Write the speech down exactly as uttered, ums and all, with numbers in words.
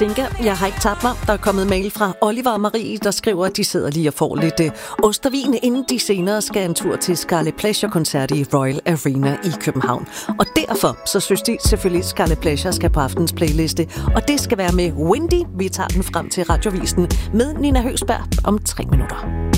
Katinka, jeg har ikke tabt mig. Der er kommet mail fra Oliver og Marie, der skriver, at de sidder lige og får lidt øh, ost og vin, inden de senere skal en tur til Scarlet Pleasure-koncert i Royal Arena i København. Og derfor så synes de selvfølgelig, at Scarlet Pleasure skal på aftens playliste. Og det skal være med Windy. Vi tager den frem til Radiovisen med Nina Høgsberg om tre minutter.